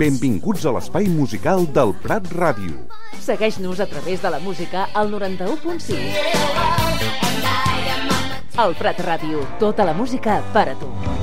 Benvinguts a l'espai musical del Prat Ràdio. Segueix-nos a través de la música al 91.6. El Prat Ràdio, tota la música per a tu.